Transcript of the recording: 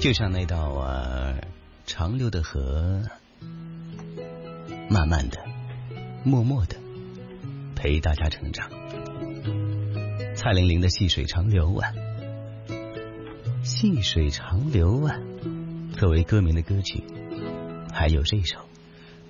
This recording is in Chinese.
就像那道长流的河，慢慢的默默的陪大家成长。蔡玲玲的细水长流啊，细水长流啊，作为歌名的歌曲，还有这首